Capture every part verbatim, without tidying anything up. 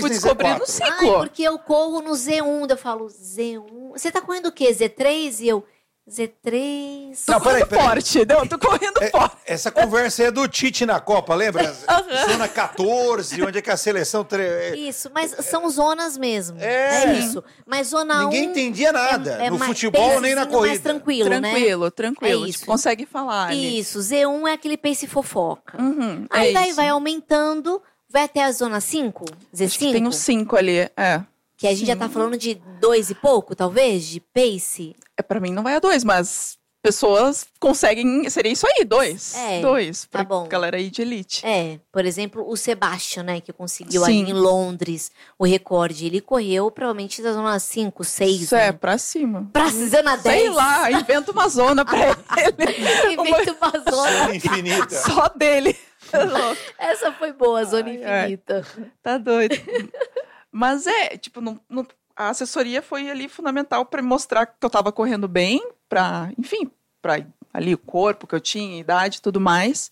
fui descobrir no ciclo. Ai, porque eu corro no Z um, eu falo, Z um... Você tá correndo o quê? Z três? E eu... Z três... Tô não, correndo peraí, peraí. forte, não, tô correndo é, forte. Essa conversa é do Tite na Copa, lembra? Uhum. Zona catorze, onde é que a seleção... Tre... Isso, mas são zonas mesmo. É, é isso. Mas zona Ninguém um entendia nada, é, é no mais, futebol nem na corrida. Mais tranquilo, tranquilo, né? Tranquilo, tranquilo. É tipo, consegue falar. Isso, ali. Z um é aquele pace fofoca. Uhum, Aí é daí isso. vai aumentando, vai até a zona cinco? Z cinco? Acho que tem uns cinco ali, é. Que a gente Sim. já tá falando de dois e pouco, talvez, de pace. É, pra mim não vai a dois, mas... pessoas conseguem... Seria isso aí, dois. É, dois. Pra tá bom. galera aí de elite. É, por exemplo, o Sebastian, né? Que conseguiu Sim. ali em Londres o recorde. Ele correu provavelmente da zona cinco, seis. Isso né? é, pra cima. Pra zona dez. Sei lá, inventa uma zona pra ele. Inventa uma zona. Zona infinita. Só dele. Essa foi boa, a zona ai, infinita. Ai. Tá doido. Mas é, tipo, não, não, a assessoria foi ali fundamental pra me mostrar que eu tava correndo bem, pra, enfim, pra ali o corpo que eu tinha, idade e tudo mais.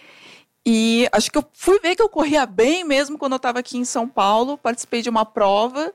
E acho que eu fui ver que eu corria bem mesmo quando eu tava aqui em São Paulo, participei de uma prova.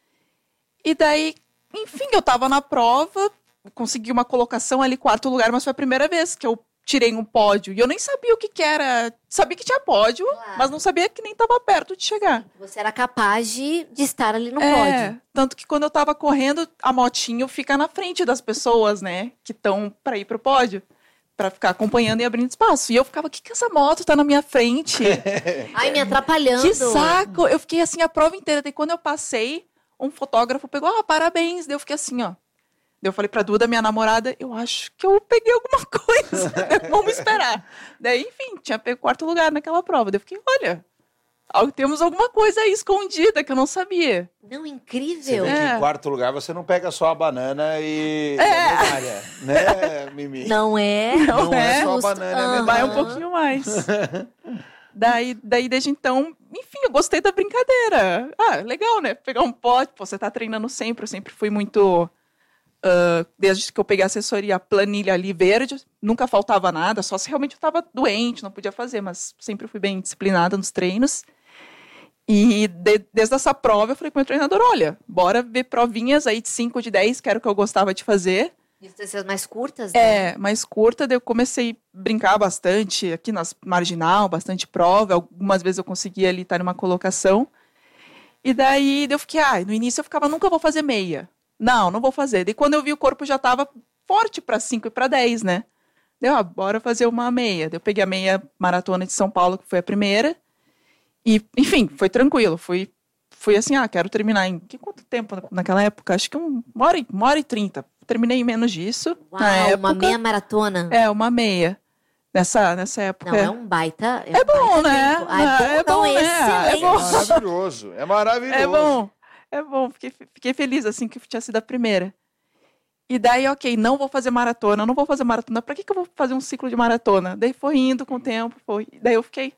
E daí, enfim, eu tava na prova, consegui uma colocação ali, quarto lugar, mas foi a primeira vez que eu tirei um pódio. E eu nem sabia o que que era. Sabia que tinha pódio, claro. Mas não sabia que nem estava perto de chegar. Você era capaz de, de estar ali no é, pódio. Tanto que quando eu tava correndo, a motinho fica na frente das pessoas, né? Que estão para ir pro pódio. Pra ficar acompanhando e abrindo espaço. E eu ficava, o que que essa moto tá na minha frente? Ai, me atrapalhando. Que saco! Eu fiquei assim a prova inteira. Daí quando eu passei, um fotógrafo pegou, ah, parabéns. Daí eu fiquei assim, ó. Daí eu falei pra Duda, minha namorada, eu acho que eu peguei alguma coisa. Vamos esperar. Daí, enfim, tinha pego quarto lugar naquela prova. Daí eu fiquei, olha, temos alguma coisa aí escondida que eu não sabia. Não, incrível. Você vê é. que em quarto lugar você não pega só a banana e é. a medalha, né, Mimi? Não é. Não, não é, é só a banana e a medalha. Vai um pouquinho mais. daí, daí, desde então, enfim, eu gostei da brincadeira. Ah, legal, né? Pegar um pote, pô, você tá treinando sempre. Eu sempre fui muito... Uh, desde que eu peguei a assessoria, a planilha ali verde, nunca faltava nada, só se realmente eu estava doente, não podia fazer, mas sempre fui bem disciplinada nos treinos. E de, desde essa prova eu falei com o meu treinador, olha, bora ver provinhas aí de cinco, de dez, que era o que eu gostava de fazer. Essas mais curtas, né? É, mais curta, daí eu comecei a brincar bastante, aqui nas marginal, bastante prova, algumas vezes eu conseguia ali estar numa colocação. E daí eu fiquei, ah, no início eu ficava, nunca vou fazer meia. Não, não vou fazer. E quando eu vi o corpo já estava forte para cinco e para dez, né? Deu, ah, bora fazer uma meia. Eu peguei a meia maratona de São Paulo, que foi a primeira. E, enfim, foi tranquilo. Fui, fui assim, ah, quero terminar em... Que, quanto tempo naquela época? Acho que um, uma, hora, uma hora e trinta. Terminei em menos disso. Uau, na época. Uma meia maratona. É, uma meia. Nessa, nessa época. Não, é um baita... É, é um bom, baita né? Ah, é bom, é então, bom, né? excelente. É bom. Maravilhoso. É maravilhoso. É bom. É bom. Fiquei, fiquei feliz, assim, que tinha sido a primeira. E daí, ok, não vou fazer maratona, não vou fazer maratona. Pra que que eu vou fazer um ciclo de maratona? Daí foi indo com o tempo, foi. Daí eu fiquei,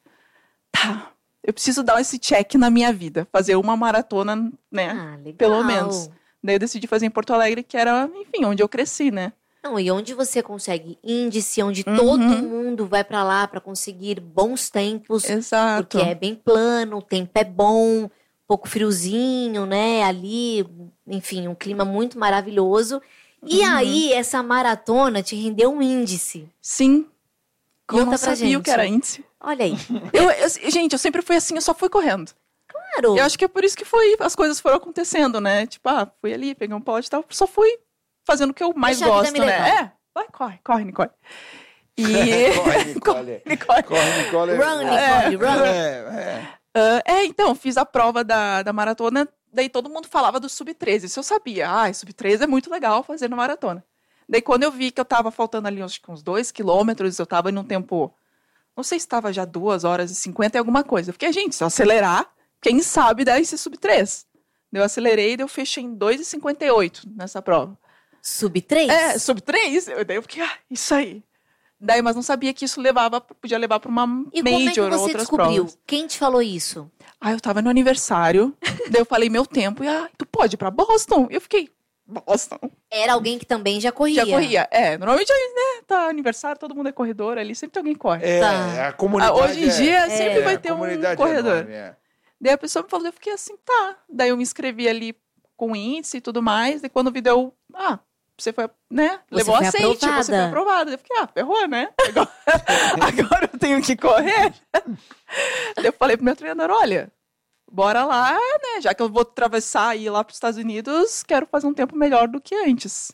tá, eu preciso dar esse check na minha vida. Fazer uma maratona, né? Ah, legal. Pelo menos. Daí eu decidi fazer em Porto Alegre, que era, enfim, onde eu cresci, né? Não, e onde você consegue índice, onde Uhum. todo mundo vai pra lá pra conseguir bons tempos. Exato. Porque é bem plano, o tempo é bom, um pouco friozinho, né? Ali, enfim, um clima muito maravilhoso. E Uhum. aí, essa maratona te rendeu um índice. Sim. Conta eu não pra sabia gente. o que era índice. Olha aí. Eu, eu, gente, eu sempre fui assim, eu só fui correndo. Claro. Eu acho que é por isso que foi, as coisas foram acontecendo, né? Tipo, ah, fui ali, peguei um pote e tal, só fui fazendo o que eu mais Deixa a vida gosto, me né? levar. É, vai, corre, corre, Nicole. E... Corre, Nicole. Nicole. Corre, Nicole. Run, Nicole, run. É, é. Uh, é, então, fiz a prova da, da maratona, daí todo mundo falava do sub treze, isso eu sabia. Ah, sub treze é muito legal fazer na maratona. Daí quando eu vi que eu tava faltando ali acho que uns dois quilômetros, eu tava num tempo, não sei se estava já duas horas e cinquenta e alguma coisa. Eu fiquei, gente, se eu acelerar, quem sabe dá esse sub três. Daí eu acelerei e eu fechei em dois e cinquenta e oito nessa prova. Sub três? É, sub três. Daí eu fiquei, ah, isso aí. Daí, mas não sabia que isso levava, podia levar para uma E major como é que ou você outras descobriu? provas. Quem te falou isso? Ah, eu tava no aniversário, daí eu falei meu tempo, e ah, tu pode ir pra Boston? E eu fiquei, Boston? Era alguém que também já corria. Já corria, é, normalmente, né, tá aniversário, todo mundo é corredor ali, sempre tem alguém que corre. É, Tá. a comunidade Ah, hoje em dia é, sempre é, vai a ter um comunidade é corredor. enorme, é. Daí a pessoa me falou, eu fiquei assim, tá. Daí eu me inscrevi ali com índice e tudo mais. E quando vi, deu, ah, você foi, né? Você levou foi aceite, aprovada. você foi aprovada. Eu fiquei, ah, ferrou, né? Agora, agora eu tenho que correr. Daí eu falei pro meu treinador, olha, bora lá, né? Já que eu vou atravessar e ir lá para os Estados Unidos, quero fazer um tempo melhor do que antes.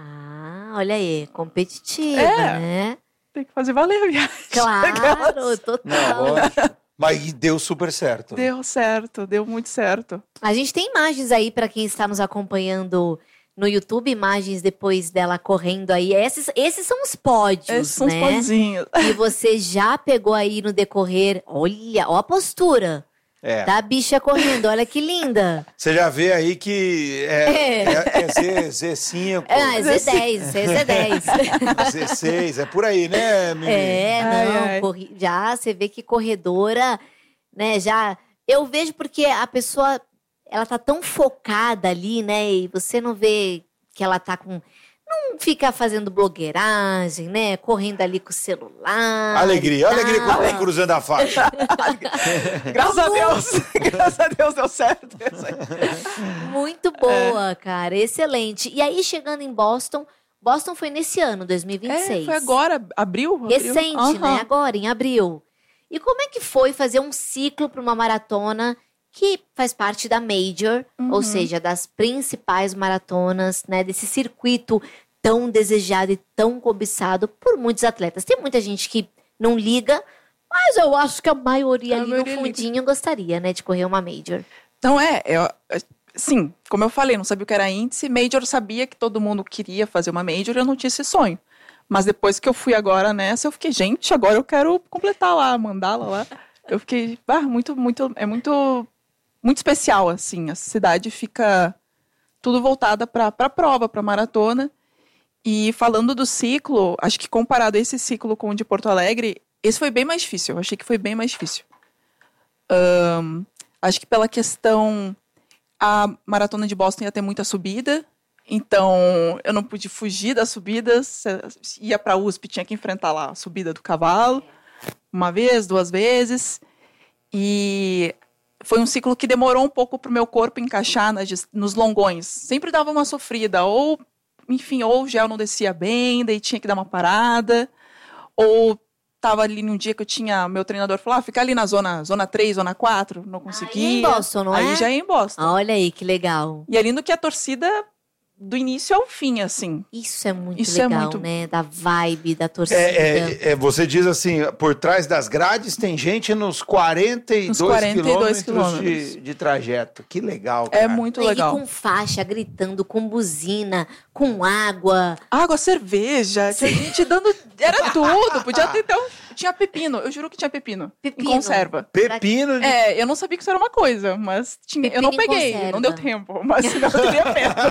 Ah, olha aí, competitiva, É. né? Tem que fazer valer a viagem. Claro, total. Não, lógico. Mas deu super certo. Deu certo, deu muito certo. A gente tem imagens aí para quem está nos acompanhando no YouTube, imagens depois dela correndo aí. Esses, esses são os pódios, Esses são né? os pozinhos. E você já pegou aí no decorrer, olha, ó a postura É. da bicha correndo, olha que linda. Você já vê aí que é, É. é, é Z, Z cinco, É, é Z dez, é Z dez. Z seis, é por aí, né, Mimi? É, Ai, não, ai. corri- já você vê que corredora, né, já... Eu vejo porque a pessoa, ela tá tão focada ali, né, e você não vê que ela tá com... Não fica fazendo blogueiragem, né, correndo ali com o celular. Alegria, e alegria tal. com- cruzando a faixa. Graças a Deus, graças a Deus deu certo. Isso aí. Muito boa, cara, excelente. E aí, chegando em Boston, Boston foi nesse ano, dois mil e vinte e seis. É, foi agora, abril? abril? Recente, Aham. né? Agora, em abril. E como é que foi fazer um ciclo para uma maratona que faz parte da Major, Uhum. ou seja, das principais maratonas, né? Desse circuito tão desejado e tão cobiçado por muitos atletas. Tem muita gente que não liga, mas eu acho que a maioria A ali maioria no liga. fundinho gostaria, né? De correr uma Major. Então é, eu, sim, como eu falei, não sabia o que era índice. Major eu sabia que todo mundo queria fazer uma Major, eu não tinha esse sonho. Mas depois que eu fui agora nessa, eu fiquei, gente, agora eu quero completar lá, mandá-la lá. Eu fiquei, ah, muito, muito, é muito, muito especial, assim. A cidade fica tudo voltada para a prova, para maratona. E falando do ciclo, acho que comparado esse ciclo com o de Porto Alegre, esse foi bem mais difícil. Eu achei que foi bem mais difícil. Ahn, acho que pela questão, a maratona de Boston ia ter muita subida. Então, eu não pude fugir das subidas. Se ia para a U S P, tinha que enfrentar lá a subida do cavalo. Uma vez, duas vezes. E foi um ciclo que demorou um pouco para o meu corpo encaixar nas, dis- nos longões. Sempre dava uma sofrida. Ou, enfim, ou o gel não descia bem, daí tinha que dar uma parada. Ou estava ali num dia que eu tinha... Meu treinador falou, ah, fica ali na zona, zona três, zona quatro. Não conseguia. Aí é em Boston, não Aí é? já é em Boston. Olha aí, que legal. E ali no que a torcida, do início ao fim, assim. Isso é muito Isso é legal, muito- né? Da vibe, da torcida. É, é, é, você diz assim, por trás das grades tem gente nos quarenta e dois Nos quarenta e dois quilômetros de, quilômetros. de trajeto. Que legal, cara. É muito E legal. com faixa, gritando, com buzina, com água. Água, cerveja, tinha gente dando... Era tudo, podia ter até um... Tinha pepino, eu juro que tinha pepino. Pepino. Em conserva. Pepino de... É, eu não sabia que isso era uma coisa, mas tinha, eu não Pepino em peguei, conserva. não deu tempo, mas senão eu teria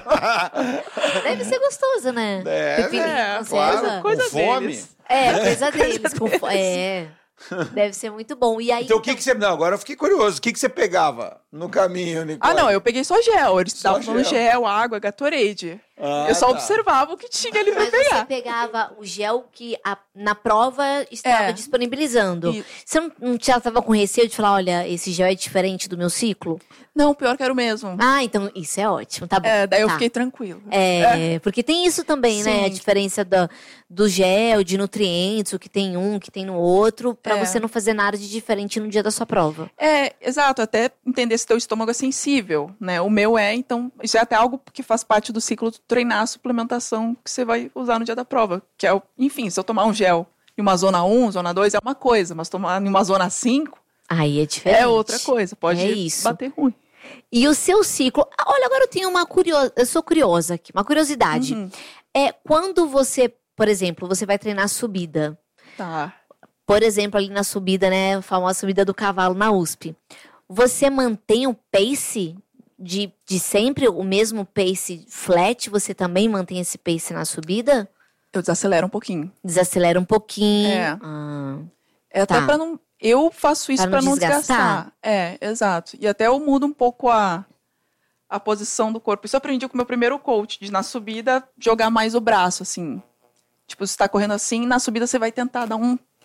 pego. Deve ser gostoso, né? É, Pepino em é, conserva. claro. coisa Com fome. deles. É, coisa deles. com fo- É. Deve ser muito bom. E aí, Então o que que você... Não, agora eu fiquei curioso. O que que você pegava no caminho, Nicole? Ah, não, eu peguei só gel, eles Só estavam gel. gel, água, Gatorade. Ah, eu só tá. observava o que tinha ali pra Mas você pegar. pegava o gel que a- na prova estava É. disponibilizando. E- Você não, não já estava com receio de falar, olha, esse gel é diferente do meu ciclo? Não, pior que era o mesmo. Ah, então isso é ótimo, tá bom. É, daí eu Tá. fiquei tranquila. É, porque tem isso também, né? Sim. A diferença da, do gel, de nutrientes, o que tem um, o que tem no outro, pra É. você não fazer nada de diferente no dia da sua prova. É, exato, até entender se teu estômago é sensível, né? O meu é, então, isso é até algo que faz parte do ciclo de treinar a suplementação que você vai usar no dia da prova. Que é, o, enfim, se eu tomar um gel em uma zona um, zona dois, é uma coisa, mas tomar em uma zona cinco Aí é diferente. é outra coisa, pode É isso. bater ruim. E o seu ciclo. Ah, olha, agora eu tenho uma curiosa. Eu sou curiosa aqui, uma curiosidade. Uhum. É quando você, por exemplo, você vai treinar subida. Tá. Por exemplo, ali na subida, né? A famosa subida do cavalo na U S P. Você mantém o pace de, de sempre, o mesmo pace flat? Você também mantém esse pace na subida? Eu desacelero um pouquinho. Desacelera um pouquinho. É. Ah, É até Tá. pra não. Eu faço isso Pra pra não não desgastar? desgastar. É, exato. E até eu mudo um pouco a, a posição do corpo. Isso eu aprendi com o meu primeiro coach, de na subida jogar mais o braço, assim. Tipo, você tá correndo assim, na subida você vai tentar dar um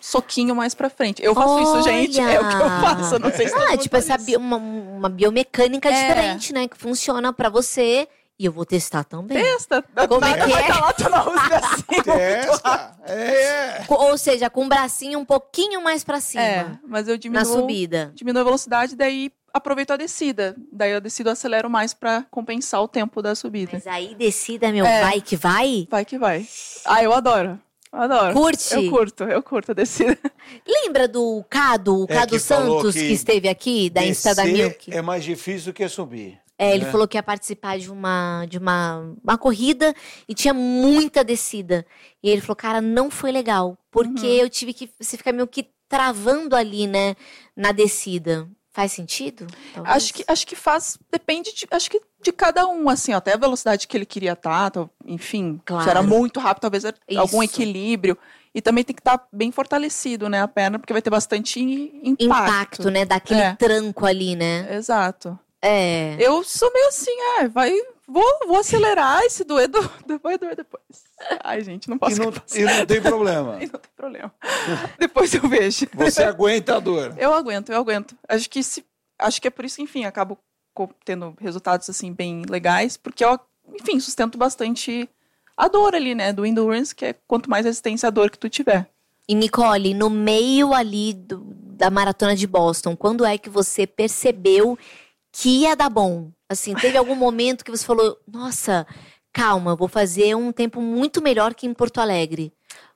soquinho mais pra frente. Eu faço isso, gente. É o que eu faço. Eu não sei se todo Ah, mundo tipo, faz essa isso. bio- uma, uma biomecânica É. diferente, né? Que funciona pra você. E eu vou testar também. Testa. Como é Nada que vai é? estar lá, tu não usa assim. Testa. É. Co- Ou seja, com o bracinho um pouquinho mais pra cima. É, mas eu na diminuo, subida. diminuo a velocidade, daí aproveito a descida. Daí eu descido, acelero mais pra compensar o tempo da subida. Mas aí descida, meu, É. vai que vai. Vai que vai. Ah, eu adoro. Eu adoro. Curte? Eu curto, eu curto a descida. Lembra do Cado, o É, Cado que falou Santos, que que esteve aqui, da Insta da Descer Milk? é mais difícil do que subir. É, ele né? falou que ia participar de uma, de uma, uma corrida e tinha muita descida. E ele falou, cara, não foi legal. Porque Uhum. eu tive que você ficar meio que travando ali, né, na descida. Faz sentido? Talvez? Acho que, acho que faz, depende de, acho que de cada um, assim, ó, até a velocidade que ele queria estar, tá, enfim, Claro. se era muito rápido, talvez era algum Isso. equilíbrio. E também tem que estar bem fortalecido, né, a perna, porque vai ter bastante impacto. Impacto, né? Daquele É. tranco ali, né? Exato. É. Eu sou meio assim, é, vai, vou, vou acelerar e se doer, do, vai doer depois. Ai, gente, não E posso não, passar. e não tem problema. E não tem problema. Depois eu vejo. Você aguenta a dor. Eu aguento, eu aguento. Acho que se, acho que é por isso, enfim, acabo co- tendo resultados assim bem legais, porque eu, enfim, sustento bastante a dor ali, né, do endurance, que é quanto mais resistência à dor que tu tiver. E Nicole, no meio ali do- da maratona de Boston, quando é que você percebeu que ia dar bom? Assim, teve algum momento que você falou, nossa, calma, eu vou fazer um tempo muito melhor que em Porto Alegre.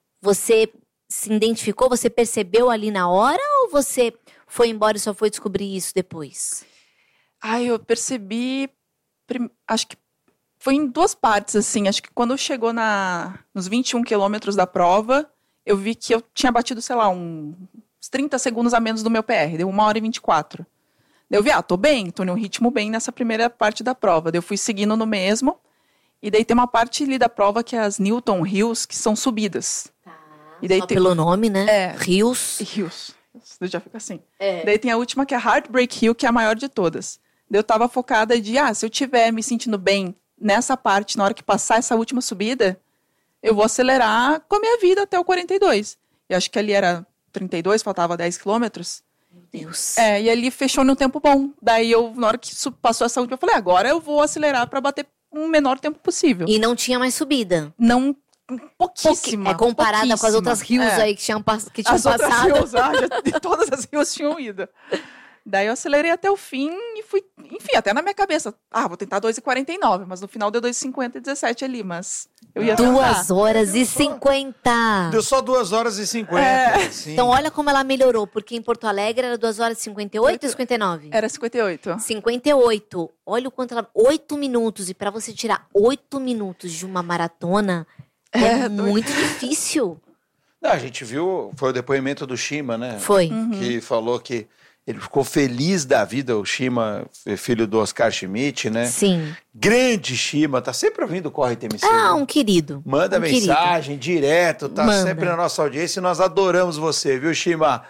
Você se identificou, você percebeu ali na hora ou você foi embora e só foi descobrir isso depois? Ai, eu percebi, prim- acho que foi em duas partes, assim, acho que quando chegou na, nos vinte e um quilômetros da prova, eu vi que eu tinha batido, sei lá, um, uns trinta segundos a menos do meu P R, deu uma hora e vinte e quatro. Daí eu vi, ah, tô bem, tô num ritmo bem nessa primeira parte da prova. Daí eu fui seguindo no mesmo, e daí tem uma parte ali da prova que é as Newton Hills, que são subidas. E daí Só tem- pelo nome, né? É. Rios. Hills, daí já fica assim. É. Daí tem a última que é a Heartbreak Hill, que é a maior de todas. Daí eu tava focada de, ah, se eu tiver me sentindo bem nessa parte, na hora que passar essa última subida, eu vou acelerar com a minha vida até o quarenta e dois. E acho que ali era trinta e dois, faltava dez quilômetros. Meu Deus. É, e ali fechou num tempo bom. Daí eu, na hora que su- passou essa última, eu falei, agora eu vou acelerar pra bater um menor tempo possível. E não tinha mais subida. Não, pouquíssima. É comparada com as outras rios É. aí que tinham, pass- que tinham As outras passado. rios, ah, já- de todas as rios tinham ido. Daí eu acelerei até o fim e fui, enfim, até na minha cabeça. Ah, vou tentar dois e quarenta e nove, mas no final deu dois e cinquenta e dezessete ali, mas eu ia Duas tentar. horas e cinquenta. Deu só duas horas e cinquenta. É. sim. Então olha como ela melhorou, porque em Porto Alegre era duas horas e cinquenta e oito ou cinquenta e nove? Era cinquenta e oito. cinquenta e oito. Olha o quanto ela... oito minutos. E pra você tirar oito minutos de uma maratona é, É, doido. muito difícil. Não, a gente viu, foi o depoimento do Shima, né? Foi. Que falou que ele ficou feliz da vida, o Shima, filho do Oscar Schmidt, né? Sim. Grande Shima, tá sempre ouvindo o Corre T M C. Ah, né? um querido. Manda um mensagem direto, tá Manda. sempre na nossa audiência e nós adoramos você, viu, Shima?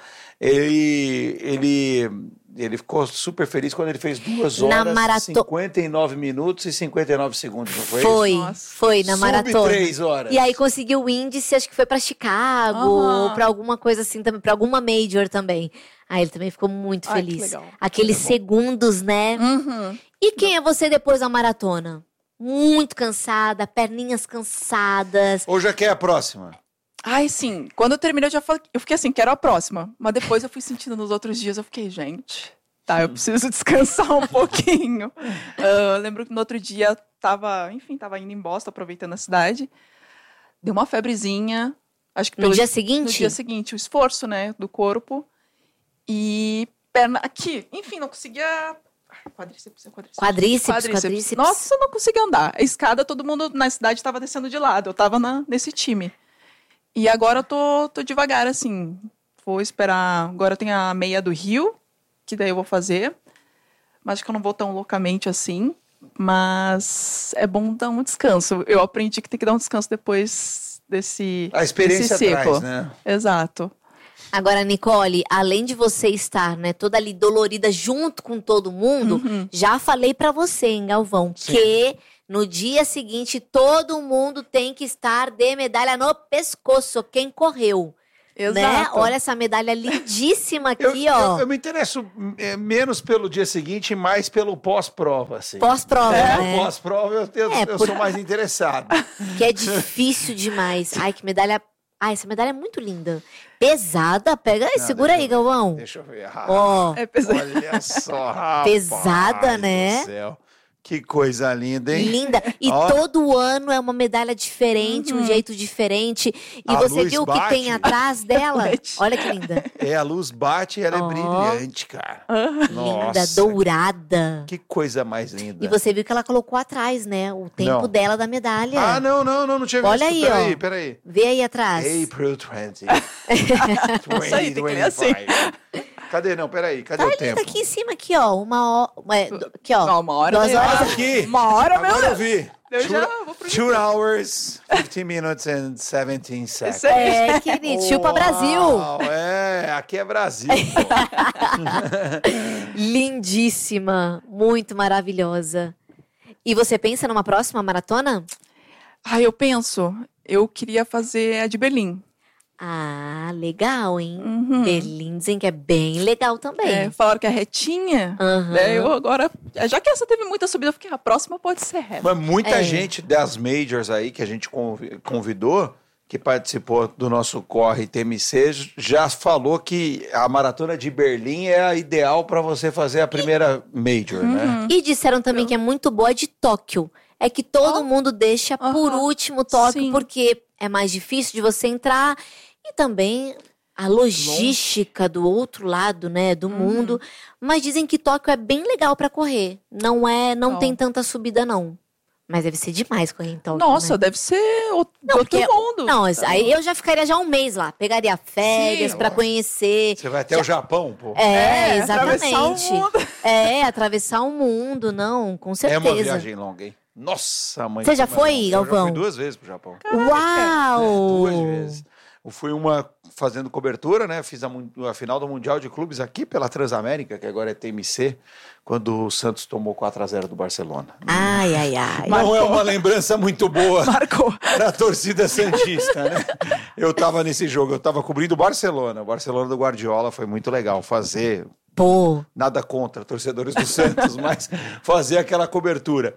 Ele, ele, ele ficou super feliz quando ele fez duas Na horas, marato- cinquenta e nove minutos e cinquenta e nove segundos, não foi? Foi, isso? Nossa. foi na Sub maratona. três horas. E aí conseguiu o índice, acho que foi pra Chicago, Aham. ou pra alguma coisa assim também, pra alguma major também. Aí ele também ficou muito Ai, que feliz. legal. Aqueles segundos, né? Uhum. E quem é você depois da maratona? Muito cansada, perninhas cansadas. Ou já quer a próxima? Ai, sim. Quando eu terminei, eu já falei, eu fiquei assim, quero a próxima. Mas depois eu fui sentindo nos outros dias, eu fiquei, gente, tá, eu preciso descansar um pouquinho. Ah, eu lembro que no outro dia, tava, enfim, tava indo em Boston, aproveitando a cidade. Deu uma febrezinha. Acho que No pelo dia No seguinte? dia seguinte, o esforço, né, do corpo. E perna aqui. Enfim, não conseguia... Ai, Quadríceps, é quadríceps. Quadríceps, quadríceps. Nossa, eu não conseguia andar. A escada, todo mundo na cidade estava descendo de lado. Eu tava na- nesse time. E agora eu tô, tô devagar, assim. Vou esperar... Agora tem a meia do Rio, que daí eu vou fazer. Mas acho que eu não vou tão loucamente assim. Mas é bom dar um descanso. Eu aprendi que tem que dar um descanso depois desse, A experiência desse ciclo. traz, né? Exato. Agora, Nicole, além de você estar, né, toda ali dolorida junto com todo mundo, Uhum. já falei pra você, hein, Galvão, Sim. que no dia seguinte todo mundo tem que estar de medalha no pescoço, quem correu. Exato. Né? Olha essa medalha lindíssima Eu, aqui, ó. eu, eu me interesso é, menos pelo dia seguinte e mais pelo pós-prova, assim. Pós-prova, É, né? o pós-prova eu, tenho- É, eu por- sou mais interessado. Que é difícil demais. Ai, que medalha... Ai, essa medalha é muito linda. Pesada, pega aí, Não, segura aí, deixa eu ver. Galvão. Deixa eu ver. Ah, Ó, É pesado. olha só, rapaz Pesada, né? do céu. Que coisa linda, hein? linda. E Ó. todo ano é uma medalha diferente, um jeito diferente. E A você luz viu o que bate. tem atrás dela? Reflete. Olha que linda. É, a luz bate e ela é Ó. brilhante, cara. Linda, Nossa, dourada. que coisa mais linda. E você viu que ela colocou atrás, né? O tempo Não. dela da medalha. Ah, não, não, não, não tinha Olha visto. aí, Peraí, ó. peraí. Vê aí atrás. April vinte. Isso aí, tem que ler assim. vinte e cinco. Cadê? Não, peraí. Cadê Tá o linda tempo? aqui em cima, aqui, ó. Uma hora. Aqui, ó. Não, uma hora. Duas daí- horas. Ah, aqui. Uma hora, meu Agora eu Deus. vi. Eu two, já vou pro two hours, fifteen minutes and seventeen seconds. Isso aí. É, querido. Chupa Brasil. Uau, é, aqui é Brasil. pô. Lindíssima. Muito maravilhosa. E você pensa numa próxima maratona? Ah, eu penso. Eu queria fazer a de Berlim. Ah, legal, hein? Uhum. Berlim dizem que é bem legal também. É, falaram que é retinha. Aham. Daí eu agora, já que essa teve muita subida, eu fiquei, a próxima pode ser reta. Mas muita É. gente das majors aí que a gente convi- convidou, que participou do nosso Corre T M C, já falou que a maratona de Berlim é a ideal para você fazer a primeira major, né? E disseram também que é muito boa de Tóquio. É que todo Ó. mundo deixa por Aham. último Tóquio, Sim. porque é mais difícil de você entrar. E também a logística do outro lado, né, do Uhum. mundo. Mas dizem que Tóquio é bem legal pra correr. Não é, não, Não. tem tanta subida, não. Mas deve ser demais correr em Tóquio, Nossa, né? deve ser outro, Não, outro porque- mundo. Não, mas aí eu já ficaria já um mês lá. Pegaria férias Sim, pra ó. conhecer. Você vai até o Japão, pô. É, atravessar o exatamente. mundo. É, atravessar o mundo, não, com É certeza. uma viagem longa, hein? Nossa, mãe. Você já como é foi, longa. Eu já Galvão? fui duas vezes pro Japão. Uau! Duas vezes. Eu fui uma fazendo cobertura, né? Fiz a, mun- a final do Mundial de Clubes aqui pela Transamérica, que agora é T M C, quando o Santos tomou quatro a zero do Barcelona. Ai, ai, ai. Não é uma lembrança muito boa Marcou. para a torcida santista, né? Eu tava nesse jogo, eu tava cobrindo o Barcelona. O Barcelona do Guardiola, foi muito legal fazer. Pô, Nada contra torcedores do Santos, mas fazer aquela cobertura.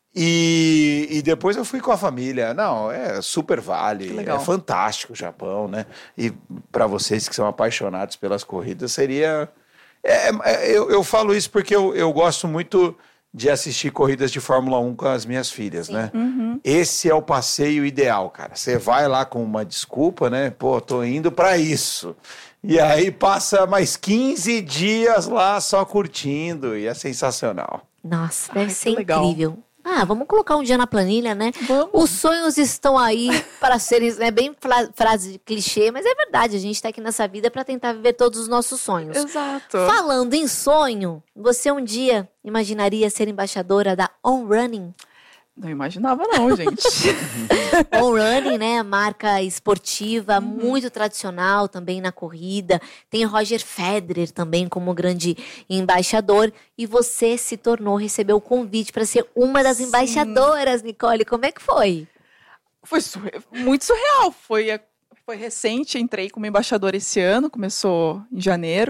E, e depois eu fui com a família. Não, é super vale, Que legal. é fantástico o Japão, né? E para vocês que são apaixonados pelas corridas, seria... é, é, eu, eu falo isso porque eu, eu gosto muito de assistir corridas de Fórmula um com as minhas filhas, né? Uhum. Esse é o passeio ideal, cara. Você vai lá com uma desculpa, né? Pô, tô indo para isso. E aí passa mais quinze dias lá só curtindo e é sensacional. nossa, deve Ai, ser que legal. incrível. Ah, vamos colocar um dia na planilha, né? Vamos. Os sonhos estão aí para serem, é bem fra- frase de clichê, mas é verdade, a gente tá aqui nessa vida para tentar viver todos os nossos sonhos. Exato. Falando em sonho, você um dia imaginaria ser embaixadora da On Running? Não imaginava não, gente. On Running, né? Marca esportiva, muito tradicional também na corrida. Tem Roger Federer também como grande embaixador. E você se tornou, recebeu o convite para ser uma das Sim. embaixadoras, Nicole. Como é que foi? Foi surre- muito surreal. Foi, a- foi recente, entrei como embaixadora esse ano, começou em janeiro.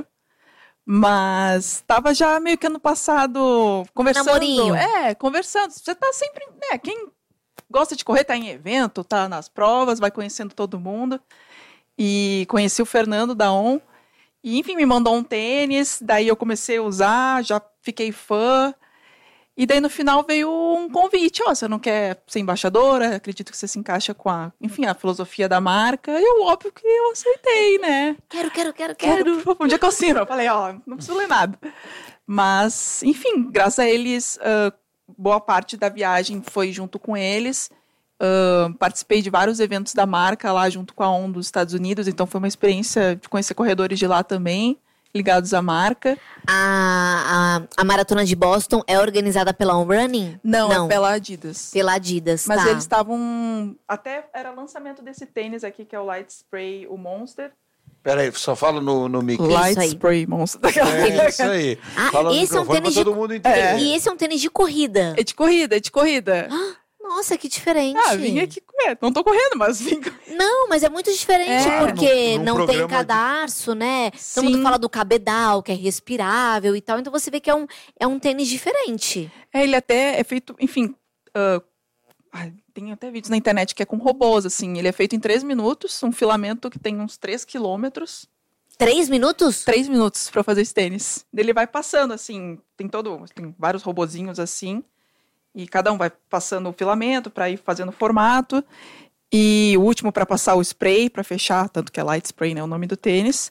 Mas estava já meio que ano passado conversando. Namorinho. É, conversando. Você tá sempre, né? Quem gosta de correr tá em evento, tá nas provas, vai conhecendo todo mundo. E conheci o Fernando da On. E, enfim, me mandou um tênis, daí eu comecei a usar, já fiquei fã. E daí no final veio um convite, ó, você não quer ser embaixadora? Acredito que você se encaixa com a, enfim, a filosofia da marca. E eu, óbvio que eu aceitei, né? Quero, quero, quero, quero. Quero, por favor, um dia que eu assino. Eu falei, ó, não preciso ler nada. Mas, enfim, graças a eles, ah, boa parte da viagem foi junto com eles. Ah, participei de vários eventos da marca lá junto com a On dos Estados Unidos, então foi uma experiência de conhecer corredores de lá também, ligados à marca. A, a, a maratona de Boston é organizada pela On Running? Não, Não. é pela Adidas. Pela Adidas, Mas tá. eles estavam. Até era lançamento desse tênis aqui, que é o Light Spray, o Monster. Peraí, só fala no, no mic. Light aí. Spray Monster. É isso aí. Ah, Fala no esse é um microfone tênis pra de- todo mundo entender. E esse é um tênis de corrida. É de corrida, é de corrida. Nossa, que diferente. Ah, vim aqui correr. Não tô correndo, mas vim correr. Não, mas é muito diferente, É. porque Num- num não tem programa de- cadarço, né? Todo Sim. mundo fala do cabedal, que é respirável e tal. Então você vê que é um, é um tênis diferente. É, ele até é feito, enfim... ah, ai, tem até vídeos na internet que é com robôs, assim. Ele é feito em três minutos, um filamento que tem uns três quilômetros. Três minutos? Três minutos pra fazer esse tênis. Ele vai passando, assim, tem todo... Tem vários robozinhos, assim. E cada um vai passando o filamento pra ir fazendo o formato. E o último pra passar o spray, pra fechar. Tanto que é light spray, né? O nome do tênis.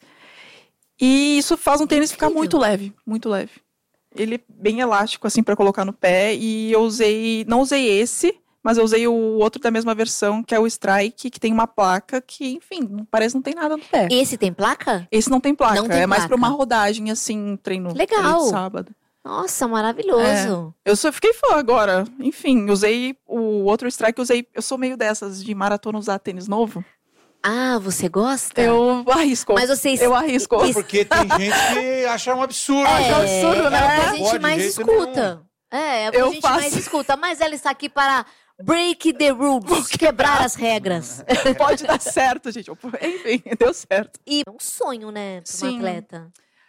E isso faz um tênis ficar Incrível. muito leve. Muito leve. Ele é bem elástico, assim, pra colocar no pé. E eu usei... Não usei esse... Mas eu usei o outro da mesma versão, que é o Strike, que tem uma placa que, enfim, não- parece que não tem nada no pé. Esse tem placa? Esse não tem placa, Não tem é mais placa. pra uma rodagem, assim, treino Legal. ali de sábado. Nossa, maravilhoso. Eu só fiquei fã agora. Enfim, usei o outro Strike, usei... Eu sou meio dessas, de maratona usar tênis novo. Ah, você gosta? Eu arrisco. Mas vocês... Eu arrisco. Isso- Porque tem gente que acha um absurdo. É, um absurdo, né? é o que a Não gente pode mais de jeito escuta. É, é o que a Eu gente faço. mais escuta. Mas ela está aqui para break the rules, quebrar as regras. Pode dar certo, gente. Enfim, deu certo. E é um sonho, né, para uma Sim. atleta.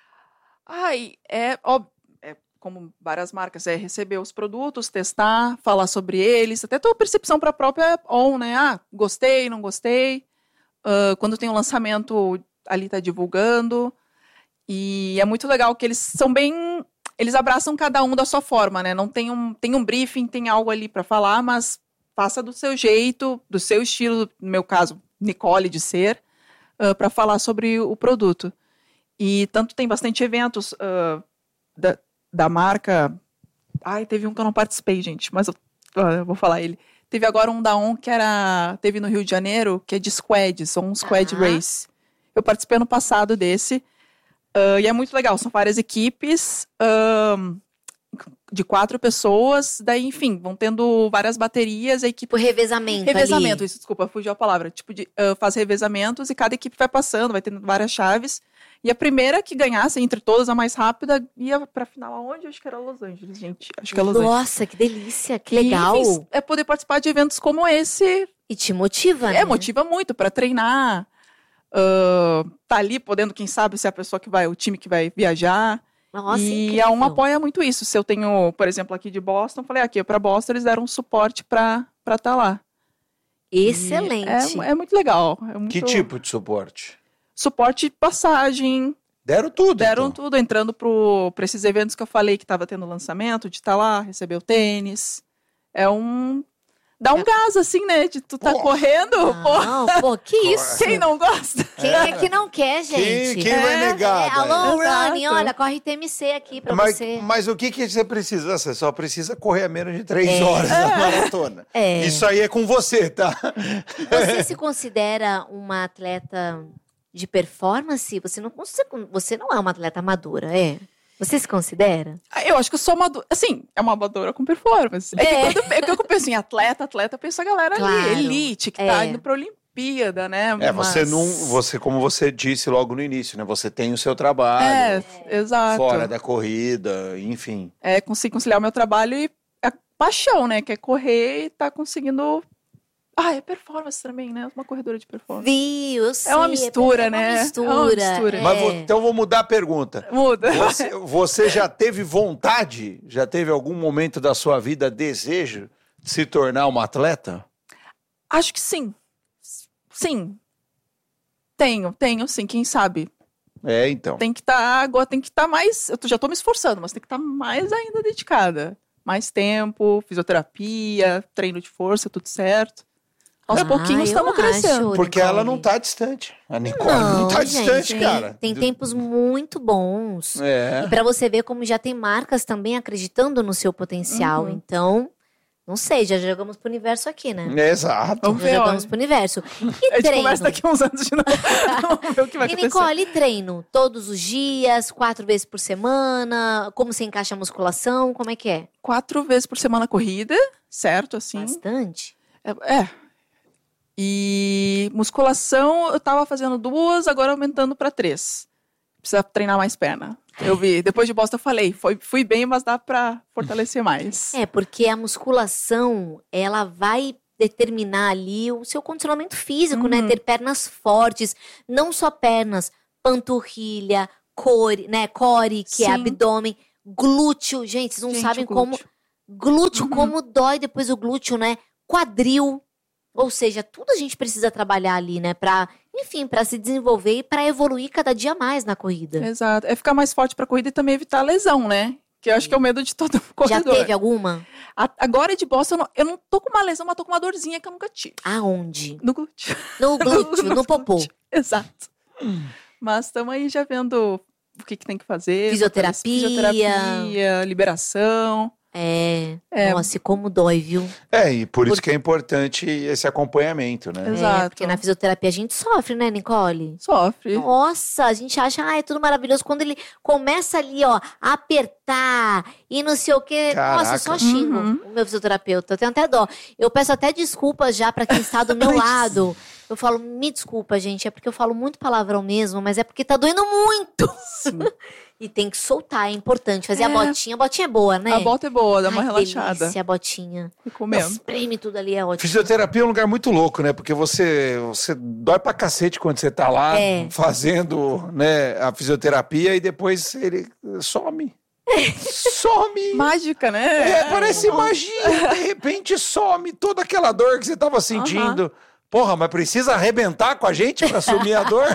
Ai, é, ó, é como várias marcas, é receber os produtos, testar, falar sobre eles, até tua percepção para a própria On, né? Ah, gostei, não gostei. Ah, quando tem um lançamento, ali tá divulgando. E é muito legal que eles são bem... Eles abraçam cada um da sua forma, né? Não tem um, tem um briefing, tem algo ali para falar, mas faça do seu jeito, do seu estilo, no meu caso, Nicole de ser, para falar sobre o produto. E tanto tem bastante eventos uh, da, da marca. Ai, teve um que eu não participei, gente, mas eu, uh, eu vou falar ele. Teve agora um da On que era. Teve no Rio de Janeiro, que é de squads, um squad Ah. race. Eu participei ano passado desse. Uh, e é muito legal, são várias equipes um, de quatro pessoas, daí, enfim, vão tendo várias baterias, a equipe... Tipo, revezamento Revezamento, ali. isso, desculpa, fugiu a palavra. Tipo, de, uh, faz revezamentos e cada equipe vai passando, vai tendo várias chaves. E a primeira que ganhasse, entre todas, a mais rápida, ia pra final aonde? Acho que era Los Angeles, gente. Acho que é Los Angeles. Nossa, que delícia, que legal. E, enfim, é poder participar de eventos como esse. E te motiva, né? É, motiva muito pra treinar. Uh, tá ali podendo, quem sabe, ser a pessoa que vai, o time que vai viajar. Nossa, e incrível. a Um apoia muito isso. Se eu tenho, por exemplo, aqui de Boston, falei, aqui para Boston eles deram um suporte pra estar tá lá. Excelente. E É, é muito legal. É muito... Que tipo de suporte? Suporte de passagem. Deram tudo. Deram então. tudo, entrando para esses eventos que eu falei que estava tendo lançamento, de estar tá lá, receber o tênis. É um... Dá um É. gás, assim, né? De tu tá Pô. correndo, pô. Não, pô, que isso? Quem não gosta? Quem é que não quer, Quem, gente? quem vai É, negar? É, daí? alô, Exato. Running, olha, corre T M C aqui pra Mas, você. mas o que, que você precisa? Você só precisa correr a menos de três É. horas na maratona. É. Isso aí é com você, tá? Você se considera uma atleta de performance? Você não, você não é uma atleta amadora, é? Você se considera? Eu acho que eu sou amadora. Assim, é uma amadora com performance. É, É. que quando é que eu penso em atleta, atleta, eu penso a galera Claro. ali, elite, que É. tá indo pra Olimpíada, né? É, você Mas- não. Você, como você disse logo no início, né? Você tem o seu trabalho. É, exato. Fora da corrida, enfim. É, consigo conciliar o meu trabalho e a paixão, né? Que é correr e tá conseguindo. Ah, é performance também, né? Uma corredora de performance. Viu, eu sei. É uma mistura, é uma né? Mistura, É uma mistura. é. Mas vou- então vou mudar a pergunta. Muda. Você, você já teve vontade, já teve algum momento da sua vida desejo de se tornar uma atleta? Acho que sim. Sim. Tenho, tenho, sim, quem sabe. É, então. Tem que estar, agora tem que estar mais. Eu tô- já tô me esforçando, mas tem que estar mais ainda dedicada. Mais tempo, fisioterapia, treino de força, tudo certo. Aos Ah, pouquinhos eu estamos crescendo. acho. Porque Nicole. ela não tá distante. A Nicole não, tá gente, distante, tem- cara. Tem tempos muito bons. É. E pra você ver como já tem marcas também acreditando no seu potencial. Uhum. Então, não sei, já jogamos pro universo aqui, né? É, exato. Vamos Já ver, jogamos ó. pro universo. A E gente treino? conversa daqui a uns anos de novo. Vamos ver o que vai E acontecer. Nicole, e treino? Todos os dias, quatro vezes por semana? Como você encaixa a musculação? Como é que é? Quatro vezes por semana corrida, certo? Assim. Bastante? É. é. E musculação, eu tava fazendo duas, agora aumentando para três. precisa treinar mais perna. Eu vi, depois de Boston eu falei, foi, fui bem, mas dá pra fortalecer mais. É, porque a musculação, ela vai determinar ali o seu condicionamento físico, Uhum. né? Ter pernas fortes, não só pernas, panturrilha, core, né? Core, que é Sim. abdômen, glúteo. Gente, vocês não Gente, sabem o como... glúteo. Glúteo, Uhum. como dói depois o glúteo, né? Quadril. Ou seja, tudo a gente precisa trabalhar ali, né? Pra, enfim, pra se desenvolver e pra evoluir cada dia mais na corrida. Exato. É ficar mais forte pra corrida e também evitar a lesão, né? Que eu acho que é o medo de todo Já corredor. teve alguma? A- Agora de Boston, eu não, eu não tô com uma lesão, mas tô com uma dorzinha que eu nunca tive. Aonde? No glúteo. No glúteo, no popô. glúteo. Exato. Mas estamos aí já vendo o que, que tem que fazer. Fisioterapia. Fisioterapia, liberação. É, É. nossa, e como dói, viu? É, e por isso Por- que é importante esse acompanhamento, né? Exato. É, porque na fisioterapia a gente sofre, né, Nicole? Sofre. Nossa, a gente acha, ah, é tudo maravilhoso. Quando ele começa ali, ó, a apertar e não sei o quê. Nossa, eu só Caraca. xingo Uhum. o meu fisioterapeuta. Eu tenho até dó. Eu peço até desculpas já pra quem está do meu Ai, lado. Eu falo, me desculpa, gente, é porque eu falo muito palavrão mesmo, mas é porque tá doendo muito. Sim. E tem que soltar, é importante. Fazer a É. botinha. A botinha é boa, né? A bota é boa, dá uma Ai, relaxada. delícia, a botinha. Recomendo. Espreme tudo ali, é ótimo. Fisioterapia é um lugar muito louco, né? Porque você, você dói pra cacete quando você tá lá É. fazendo, né, a fisioterapia e depois ele some. Some! Mágica, né? É, parece magia. De repente some toda aquela dor que você tava sentindo. Porra, mas precisa arrebentar com a gente pra sumir a dor?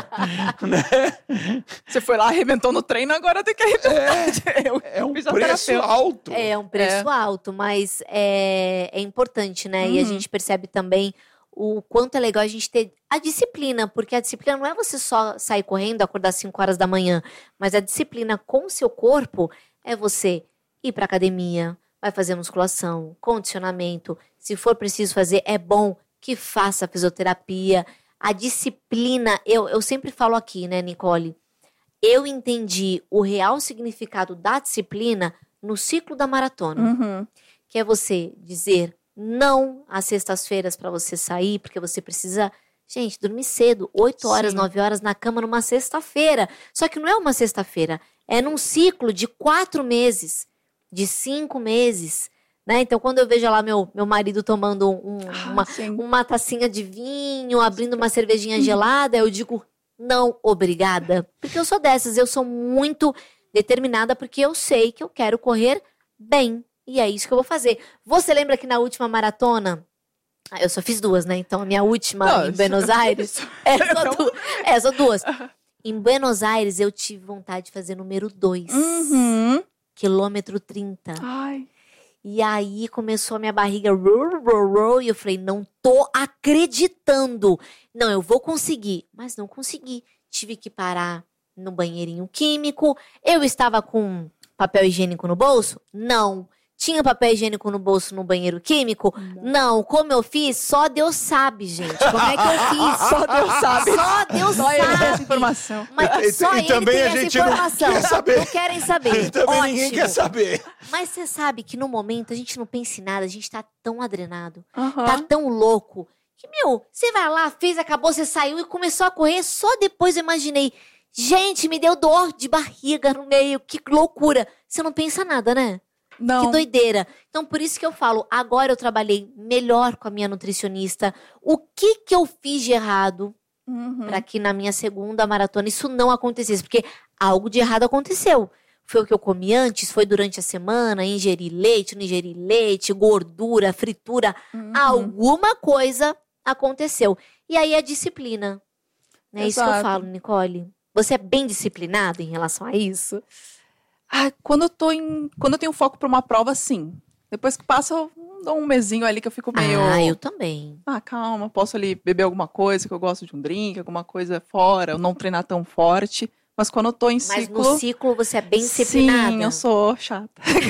Né? Você foi lá, arrebentou no treino, agora tem que arrebentar. Eu É um fisioterapeuta. preço alto. É um preço alto, mas é, é importante, né? E a Uhum. gente percebe também o quanto é legal a gente ter a disciplina, porque a disciplina não é você só sair correndo, acordar cinco horas da manhã, mas a disciplina com o seu corpo é você ir pra academia, vai fazer musculação, condicionamento. Se for preciso fazer, é bom que faça fisioterapia. A disciplina, eu, eu sempre falo aqui, né, Nicole? Eu entendi o real significado da disciplina no ciclo da maratona, Uhum. que é você dizer não às sextas-feiras para você sair, porque você precisa, gente, dormir cedo, oito horas, Sim. nove horas na cama numa sexta-feira. Só que não é uma sexta-feira, é num ciclo de quatro meses, de cinco meses, né? Então, quando eu vejo lá meu, meu marido tomando um- uma, Sim. uma tacinha de vinho, abrindo uma cervejinha gelada, eu digo, não, obrigada. Porque eu sou dessas, eu sou muito determinada, porque eu sei que eu quero correr bem. E é isso que eu vou fazer. Você lembra que na última maratona, ah, eu só fiz duas, né? Então, a minha última Não, em isso- Buenos Aires, é só, Então- du é só duas. Em Buenos Aires, eu tive vontade de fazer número dois, Uhum. quilômetro trinta. Ai. E aí começou a minha barriga, ru, ru, ru, e eu falei, não tô acreditando. Não, eu vou conseguir. Mas não consegui. Tive que parar no banheirinho químico. Eu estava com papel higiênico no bolso? Não. Tinha papel higiênico no bolso no banheiro químico? Não. Como eu fiz? Só Deus sabe, gente. Como é que eu fiz? Só Deus sabe. Só Deus Só ele tem essa sabe. informação. Mas E- só e ele também tem a essa gente não informação. quer saber. Não querem saber. Também Ótimo. ninguém quer saber. Mas você sabe que no momento a gente não pensa em nada, a gente tá tão adrenado, Aham. tá tão louco, que, meu, você vai lá, fez, acabou, você saiu e começou a correr, só depois eu imaginei, gente, me deu dor de barriga no meio, que loucura. Você não pensa nada, né? Não. Que doideira. Então, por isso que eu falo, agora eu trabalhei melhor com a minha nutricionista, o que que eu fiz de errado Uhum. para que na minha segunda maratona isso não acontecesse, porque algo de errado aconteceu. Foi o que eu comi antes, foi durante a semana, ingeri leite, não ingeri leite, gordura, fritura, Uhum. alguma coisa aconteceu. E aí a disciplina. É isso que eu Exato. falo, Nicole. Você é bem disciplinada em relação a isso? Ah, quando eu tô em. Quando eu tenho foco pra uma prova, sim. Depois que passa, eu dou um mesinho ali que eu fico meio. Ah, eu também. Ah, calma, posso ali beber alguma coisa, que eu gosto de um drink, alguma coisa fora, eu não treinar tão forte. Mas quando eu tô em Mas ciclo. no ciclo você é bem disciplinada. Sim, eu sou chata.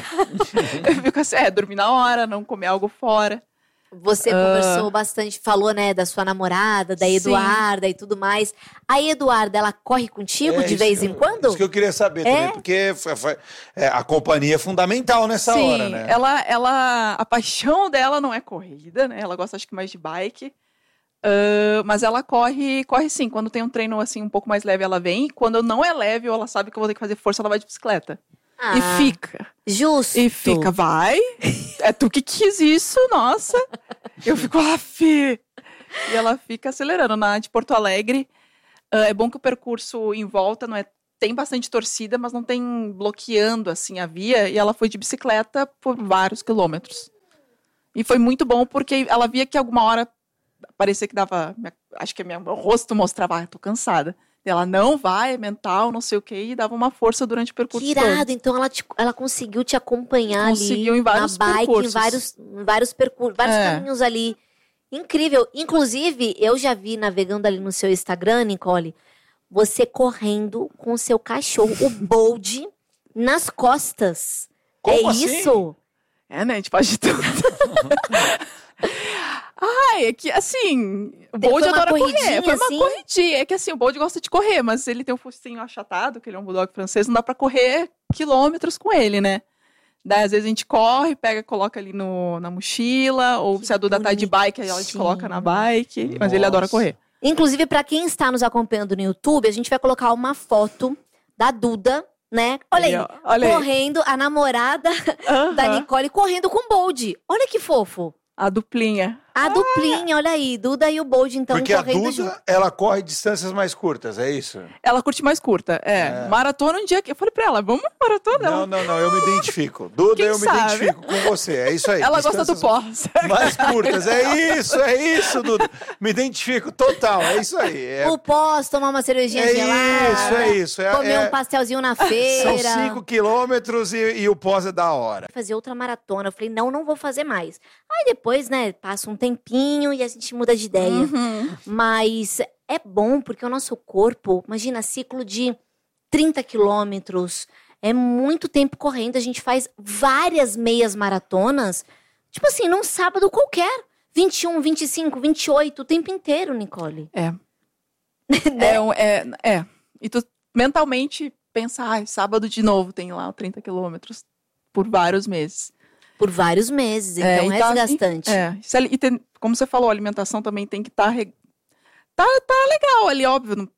eu fico assim, é, dormir na hora, não comer algo fora. Você Ah. conversou bastante, falou, né, da sua namorada, da Sim. Eduarda e tudo mais. A Eduarda, ela corre contigo É de isso vez que em eu- quando? Isso que eu queria saber É? também, porque foi- foi- é, a companhia é fundamental nessa Sim, hora, né? ela, ela, a paixão dela não é corrida, né? Ela gosta, acho que mais de bike. Uh, mas ela corre, corre sim. Quando tem um treino assim um pouco mais leve, ela vem. Quando não é leve ou ela sabe que eu vou ter que fazer força, ela vai de bicicleta. Ah, e fica. Justo. E fica, vai. É tu que quis isso, nossa. Eu fico, af. E ela fica acelerando. Na de Porto Alegre, uh, é bom que o percurso em volta não é. Tem bastante torcida, mas não tem bloqueando assim a via. E ela foi de bicicleta por vários quilômetros. E foi muito bom porque ela via que alguma hora parecia que dava, acho que meu rosto mostrava, ah, tô cansada. Ela não vai, é mental, não sei o quê, e dava uma força durante o percurso que irado, todo. então ela, te, ela conseguiu te acompanhar Conseguiu ali em vários na bike, percursos. em vários, em vários percursos, vários É. caminhos ali. Incrível. Inclusive, eu já vi navegando ali no seu Instagram, Nicole, você correndo com o seu cachorro, o Bold, nas costas. Como é assim? isso? É, né? A gente faz de tudo. Ai, é que, assim, o Bold Foi uma adora correr. corridinha, Foi uma assim? corridinha. É que, assim, o Bold gosta de correr, mas ele tem um focinho achatado, que ele é um bulldog francês, não dá pra correr quilômetros com ele, né? Daí, às vezes, a gente corre, pega, coloca ali no, na mochila, ou Que se a Duda tá de bike, aí a gente coloca na bike, mas ele adora Nossa. correr. Inclusive, pra quem está nos acompanhando no YouTube, a gente vai colocar uma foto da Duda, né? Olha aí, Aí, ó, olha aí. correndo, a namorada da Aham. Nicole correndo com o Bold. Olha que fofo. A duplinha. A duplinha, olha aí, Duda e o Bold, então, Porque a correndo Duda, junto. ela corre distâncias mais curtas, é isso? Ela curte mais curta, é. É. Maratona um dia que... Eu falei pra ela, vamos maratona? Não, Ela, não, não, eu me identifico. Duda, Quem eu me sabe? identifico com você, é isso aí. ela gosta do distâncias pó. mais curtas, é isso, é isso, Duda. Me identifico total, é isso aí. É, O pós, tomar uma cervejinha é gelada. isso, é isso. É, Comer é- um pastelzinho na São feira. cinco quilômetros e, e o pós é da hora. Fazer outra maratona. Eu falei, não, não vou fazer mais. Aí depois, né, passa um tempinho e a gente muda de ideia. Uhum. Mas é bom porque o nosso corpo, imagina, ciclo de trinta quilômetros, é muito tempo correndo. A gente faz várias meias maratonas, tipo assim, num sábado qualquer. vinte e um, vinte e cinco, vinte e oito, o tempo inteiro, Nicole. É. Né? É, um- é, é. E tu mentalmente pensa, ai, sábado de novo tem lá trinta quilômetros por vários meses. Por vários meses, então é, e tá- desgastante. É. Se ali- E tem, como você falou, a alimentação também tem que estar... Re... Tá, tá legal ali, óbvio. Não...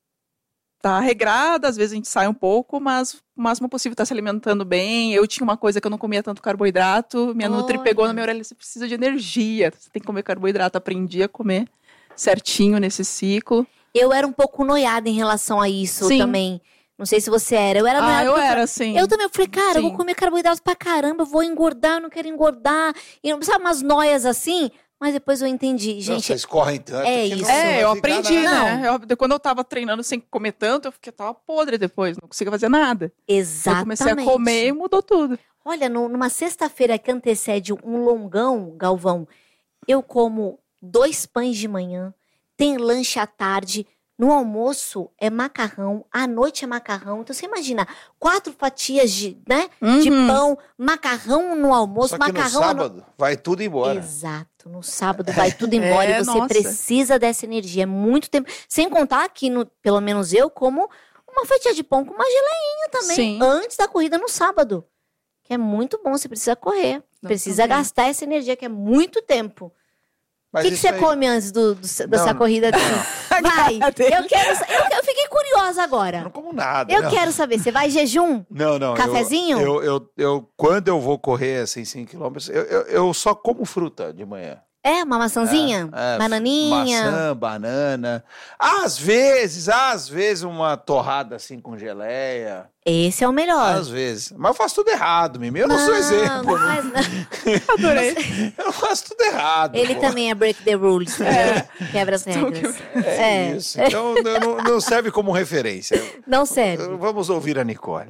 Tá regrada, às vezes a gente sai um pouco, mas o máximo possível tá se alimentando bem. Eu tinha uma coisa que eu não comia tanto carboidrato. Minha Nutri Olha. pegou na minha orelha, você precisa de energia. Você tem que comer carboidrato. Aprendi a comer certinho nesse ciclo. Eu era um pouco noiada em relação a isso Sim. também. Não sei se você era. Eu era noiada. Ah, eu porque era assim. Eu também, eu falei, cara, eu vou Sim. comer carboidratos pra caramba, eu vou engordar, eu não quero engordar. E não sabe umas noias assim? Mas depois eu entendi, Não, gente. vocês correm tanto é que não isso. vai É, eu ficar aprendi, nada. né? Eu- quando eu tava treinando sem comer tanto, eu fiquei, eu tava podre depois, não conseguia fazer nada. Exatamente. Eu comecei a comer e mudou tudo. Olha, no- numa sexta-feira que antecede um longão, Galvão, eu como dois pães de manhã, tem lanche à tarde, no almoço é macarrão, à noite é macarrão. Então você imagina, quatro fatias de, né, de Uhum. pão, macarrão no almoço, Só que no macarrão à no- sábado vai tudo embora. Exato, no sábado vai tudo embora É, e você nossa. precisa dessa energia. É muito tempo. Sem contar que, no, pelo menos eu, como uma fatia de pão com uma geleinha também. Sim. Antes da corrida no sábado. Que é muito bom, você precisa correr. Não, precisa também. gastar essa energia, que é muito tempo. O Mas que, que isso você aí- come antes do, do- dessa Não. corrida? Assim? Vai, cara dele. eu quero. sa- Eu, eu fiquei curiosa Eu agora. não como nada. Eu não. quero saber, você vai em jejum? Não, não. eu- Cafezinho? Eu, eu, eu, quando eu vou correr assim, cinco quilômetros, eu, eu, eu só como fruta de manhã. É, uma maçãzinha? É, Bananinha? Maçã, banana. Às vezes, às vezes, uma torrada assim com geleia. Esse é o melhor. Às vezes. Mas eu faço tudo errado, Mimi. Eu não, sou Não, exemplo. não faz não. Adorei. Eu faço tudo errado. Ele pô. também é break the rules, entendeu? Quebra as Então, regras. É, É. isso. Então eu não, não serve como referência. Não serve. Vamos ouvir a Nicole.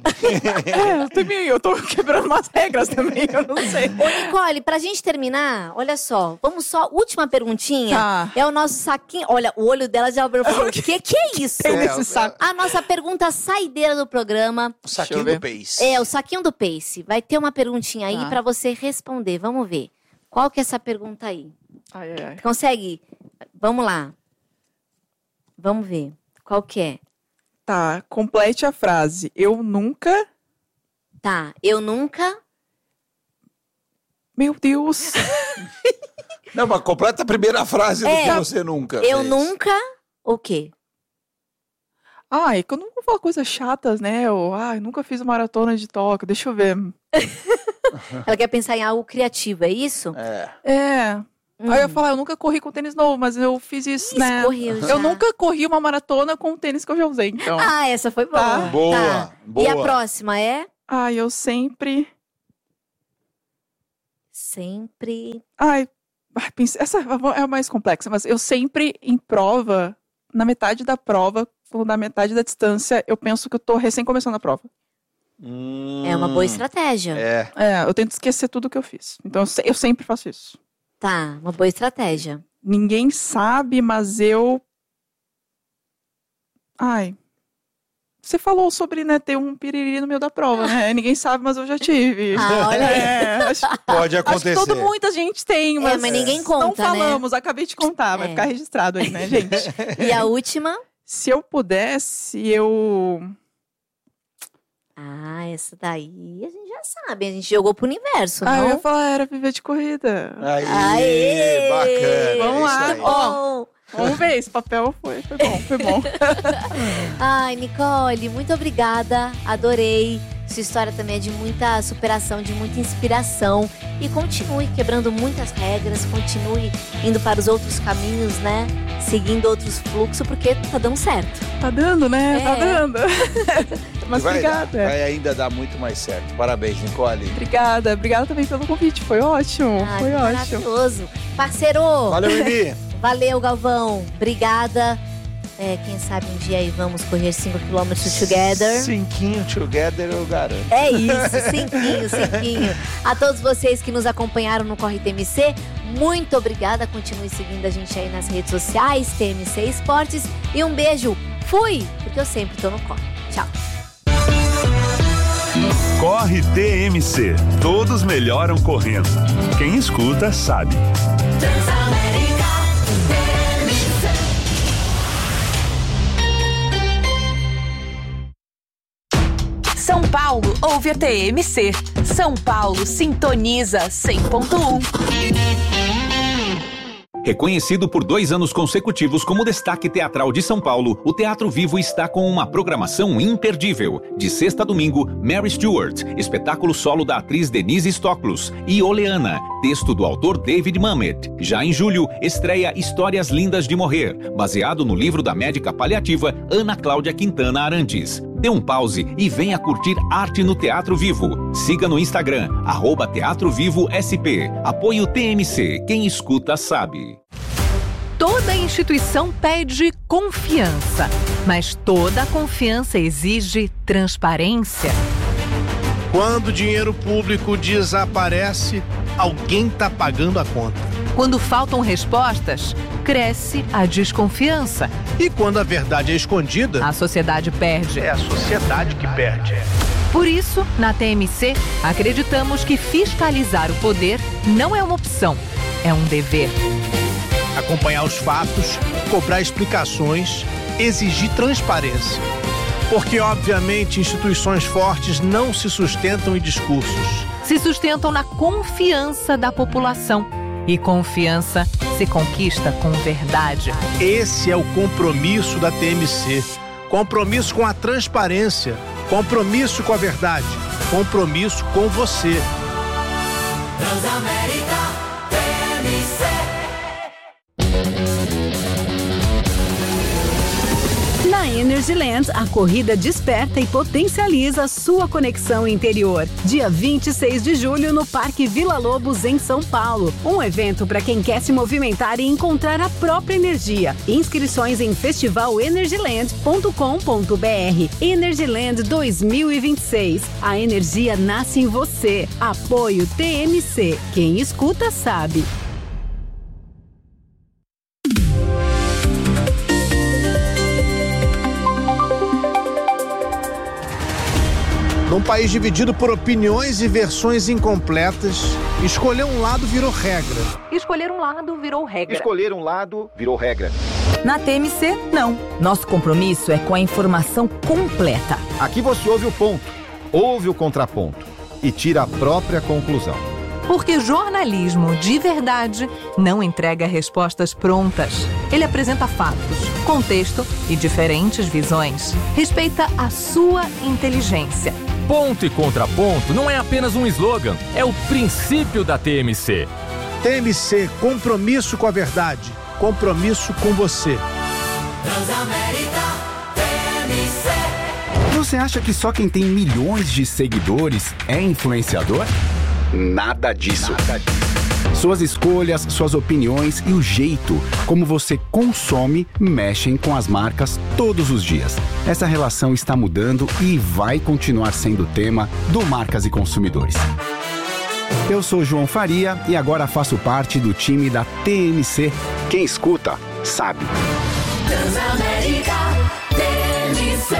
É, eu também, eu tô quebrando umas regras também, eu não sei. Ô, Nicole, pra gente terminar, olha só, vamos só, última perguntinha. Tá. É o nosso saquinho. Olha, o olho dela já abriu. O que, que é isso? Tem É, nesse é- saco. A nossa pergunta saideira do programa. O saquinho Deixa eu do ver. Pace. É, o saquinho do Pace. Vai ter uma perguntinha aí Tá. pra você responder. Vamos ver. Qual que é essa pergunta aí? Ai, ai, ai. Consegue? Vamos lá. Vamos ver. Qual que é? Tá, complete a frase. Eu nunca... Tá. Eu nunca. Meu Deus. Não, mas completa a primeira frase do É, que você nunca Eu fez. nunca... O quê? Ai, que eu não vou falar coisas chatas, né? Eu, ai, nunca fiz maratona de Tóquio, deixa eu ver. Ela quer pensar em algo criativo, é isso? É. É. Hum. Aí eu ia falar, eu nunca corri com tênis novo, mas eu fiz isso, né? Escorreu já. Eu nunca corri uma maratona com o tênis que eu já usei, então. Ah, essa foi boa. Tá. Boa, Tá. boa. E a próxima é? Ai, eu sempre... Sempre... Ai, ai, pense- essa é a mais complexa, mas eu sempre, em prova, na metade da prova, ou na metade da distância, eu penso que eu tô recém começando a prova. Hum, É uma boa estratégia. É. É, eu tento esquecer tudo que eu fiz. Então, eu, se- eu sempre faço isso. Tá, uma boa estratégia. Ninguém sabe, mas eu... Ai... Você falou sobre, né, ter um piriri no meio da prova, né? Ninguém sabe, mas eu já tive. Ah, olha aí. É, acho, Pode acho acontecer. que todo muita gente tem, mas, É, mas ninguém não conta, né? falamos. Acabei de contar, vai É. ficar registrado aí, né, gente? E a última? Se eu pudesse, eu... Ah, essa daí a gente já sabe. A gente jogou pro universo, Ah, eu não? ia falar, era viver de corrida. Aí, Aê! bacana. Vamos é lá. isso aí. Ó. Vamos ver, esse papel foi, foi bom, foi bom. Ai, Nicole, muito obrigada. Adorei. Sua história também é de muita superação, de muita inspiração. E continue quebrando muitas regras, continue indo para os outros caminhos, né? Seguindo outros fluxos, porque tá dando certo. Tá dando, né? É. Tá dando. Mas vai obrigada. dar, vai ainda dar muito mais certo. Parabéns, Nicole. Obrigada, obrigada também pelo convite. Foi ótimo, Ai, foi que ótimo. maravilhoso. Parceiro, Valeu, Mimi. valeu, Galvão. Obrigada. É, quem sabe um dia aí vamos correr cinco quilômetros together. Cinquinho together, eu garanto. É isso, cinquinho, cinquinho. A todos vocês que nos acompanharam no Corre T M C, muito obrigada. Continue seguindo a gente aí nas redes sociais, T M C Esportes. E um beijo. Fui, porque eu sempre tô no corre. Tchau. Corre T M C. Todos melhoram correndo. Quem escuta sabe. São Paulo ouve a T M C. São Paulo sintoniza cem ponto um. Reconhecido por dois anos consecutivos como destaque teatral de São Paulo, o Teatro Vivo está com uma programação imperdível. De sexta a domingo, Mary Stuart, espetáculo solo da atriz Denise Stoklos, e Oleana, texto do autor David Mamet. Já em julho, estreia Histórias Lindas de Morrer, baseado no livro da médica paliativa Ana Cláudia Quintana Arantes. Dê um pause e venha curtir arte no Teatro Vivo. Siga no Instagram, arroba Teatro Vivo S P. Apoio T M C, quem escuta sabe. Toda instituição pede confiança, mas toda confiança exige transparência. Quando o dinheiro público desaparece, alguém está pagando a conta. Quando faltam respostas, cresce a desconfiança. E quando a verdade é escondida, A sociedade perde. é a sociedade que perde. Por isso, na T M C, acreditamos que fiscalizar o poder não é uma opção, é um dever. Acompanhar os fatos, cobrar explicações, exigir transparência. Porque, obviamente, instituições fortes não se sustentam em discursos. Se sustentam na confiança da população. E confiança se conquista com verdade. Esse é o compromisso da T M C. Compromisso com a transparência. Compromisso com a verdade. Compromisso com você. Transamérica T M C. Na Energyland, a corrida desperta e potencializa sua conexão interior. Dia vinte e seis de julho, no Parque Vila Lobos, em São Paulo. Um evento para quem quer se movimentar e encontrar a própria energia. Inscrições em festival energyland ponto com ponto b r. Energyland dois mil e vinte e seis. A energia nasce em você. Apoio T M C. Quem escuta sabe. Num país dividido por opiniões e versões incompletas, escolher um lado virou regra. Escolher um lado virou regra. Escolher um lado virou regra. Na T M C, não. Nosso compromisso é com a informação completa. Aqui você ouve o ponto, ouve o contraponto e tira a própria conclusão. Porque jornalismo de verdade não entrega respostas prontas. Ele apresenta fatos, contexto e diferentes visões. Respeita a sua inteligência. Ponto e contraponto não é apenas um slogan, é o princípio da T M C. T M C, compromisso com a verdade, compromisso com você. Transamérica T M C. Você acha que só quem tem milhões de seguidores é influenciador? Nada disso. Nada disso. Suas escolhas, suas opiniões e o jeito como você consome mexem com as marcas todos os dias. Essa relação está mudando e vai continuar sendo tema do Marcas e Consumidores. Eu sou João Faria e agora faço parte do time da T M C. Quem escuta, sabe. Transamérica T M C.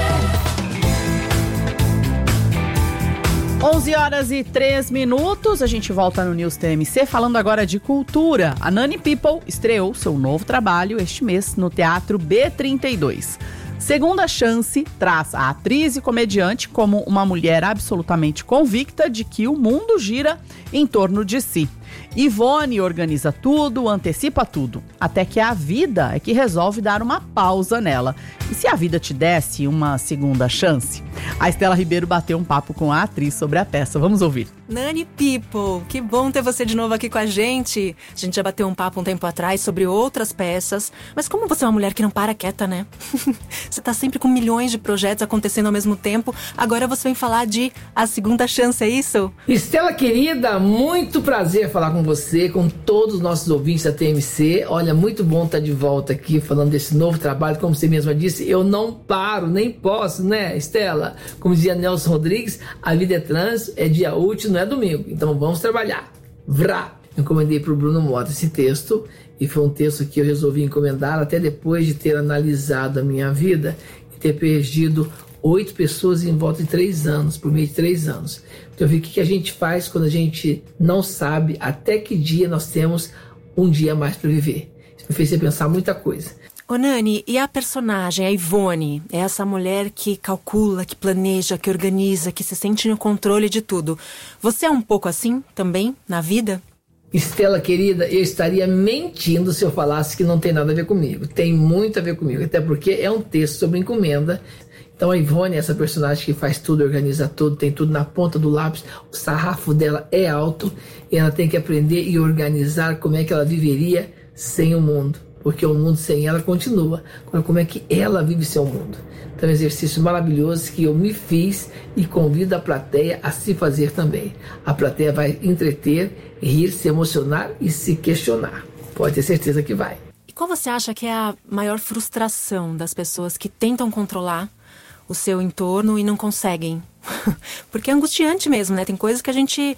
onze horas e três minutos, a gente volta no News T M C falando agora de cultura. A Nani People estreou seu novo trabalho este mês no Teatro B trinta e dois. Segunda Chance traz a atriz e comediante como uma mulher absolutamente convicta de que o mundo gira em torno de si. Ivone organiza tudo, antecipa tudo, até que a vida é que resolve dar uma pausa nela. E se a vida te desse uma segunda chance? A Estela Ribeiro bateu um papo com a atriz sobre a peça. Vamos ouvir. Nani People, que bom ter você de novo aqui com a gente. A gente já bateu um papo um tempo atrás sobre outras peças, mas como você é uma mulher que não para quieta, né? Você tá sempre com milhões de projetos acontecendo ao mesmo tempo, agora você vem falar de A Segunda Chance, é isso? Estela querida, muito prazer falar com você, com todos os nossos ouvintes da T M C. Olha, muito bom estar de volta aqui falando desse novo trabalho. Como você mesma disse, eu não paro, nem posso, né, Estela? Como dizia Nelson Rodrigues, a vida é trânsito, é dia útil, não é domingo. Então vamos trabalhar. Vrá! Eu encomendei para o Bruno Mota esse texto e foi um texto que eu resolvi encomendar até depois de ter analisado a minha vida e ter perdido oito pessoas em volta de três anos, por meio de três anos. Então eu vi o que a gente faz quando a gente não sabe até que dia nós temos um dia a mais para viver. Isso me fez pensar muita coisa. Ô Nani, e a personagem, a Ivone, é essa mulher que calcula, que planeja, que organiza, que se sente no controle de tudo. Você é um pouco assim também na vida? Estela querida, eu estaria mentindo se eu falasse que não tem nada a ver comigo. Tem muito a ver comigo, até porque é um texto sobre encomenda. Então a Ivone é essa personagem que faz tudo, organiza tudo, tem tudo na ponta do lápis. O sarrafo dela é alto e ela tem que aprender e organizar como é que ela viveria sem o mundo. Porque o mundo sem ela continua. Agora, como é que ela vive sem o mundo? Então é um exercício maravilhoso que eu me fiz e convido a plateia a se fazer também. A plateia vai entreter, rir, se emocionar e se questionar. Pode ter certeza que vai. E qual você acha que é a maior frustração das pessoas que tentam controlar o seu entorno e não conseguem? Porque é angustiante mesmo, né? Tem coisas que a gente...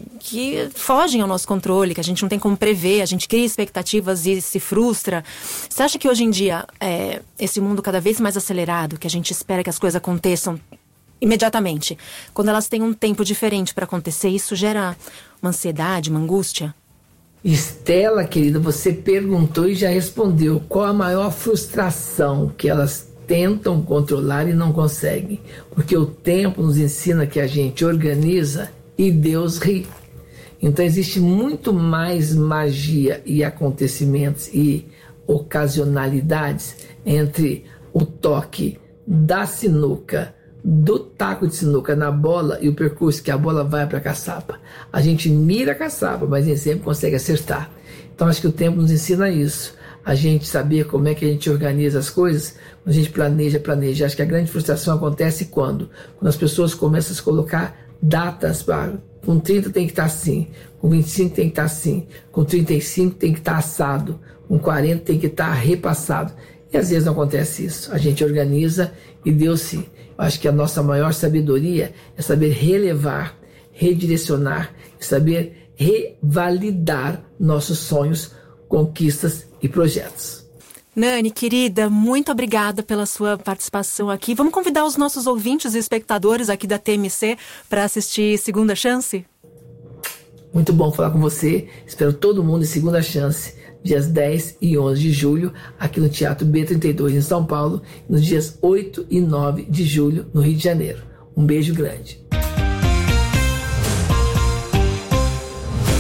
que fogem ao nosso controle, que a gente não tem como prever, a gente cria expectativas e se frustra. Você acha que hoje em dia, é, esse mundo cada vez mais acelerado, que a gente espera que as coisas aconteçam imediatamente, quando elas têm um tempo diferente para acontecer, isso gera uma ansiedade, uma angústia? Estela, querida, você perguntou e já respondeu. Qual a maior frustração que elas tentam controlar e não conseguem? Porque o tempo nos ensina que a gente organiza e Deus ri. Então existe muito mais magia e acontecimentos e ocasionalidades entre o toque da sinuca, do taco de sinuca na bola e o percurso que a bola vai para a caçapa. A gente mira a caçapa, mas nem sempre consegue acertar. Então acho que o tempo nos ensina isso. A gente saber como é que a gente organiza as coisas, quando a gente planeja, planeja. Acho que a grande frustração acontece quando? Quando as pessoas começam a se colocar datas, para com trinta tem que estar assim, com vinte e cinco tem que estar assim, com trinta e cinco tem que estar assado, com quarenta tem que estar repassado. E às vezes não acontece isso. A gente organiza e Deus sim. Eu acho que a nossa maior sabedoria é saber relevar, redirecionar, saber revalidar nossos sonhos, conquistas e projetos. Nani, querida, muito obrigada pela sua participação aqui. Vamos convidar os nossos ouvintes e espectadores aqui da T M C para assistir Segunda Chance? Muito bom falar com você. Espero todo mundo em Segunda Chance, dias dez e onze de julho, aqui no Teatro B trinta e dois, em São Paulo, nos dias oito e nove de julho, no Rio de Janeiro. Um beijo grande.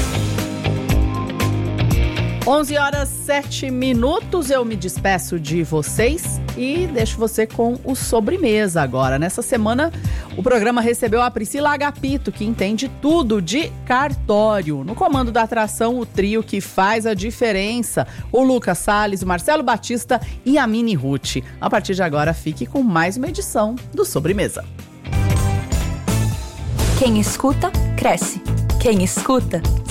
onze horas, sete minutos, eu me despeço de vocês e deixo você com o Sobremesa agora. Nessa semana, o programa recebeu a Priscila Agapito, que entende tudo de cartório. No comando da atração, o trio que faz a diferença, o Lucas Salles, o Marcelo Batista e a Mini Ruth. A partir de agora, fique com mais uma edição do Sobremesa. Quem escuta, cresce. Quem escuta,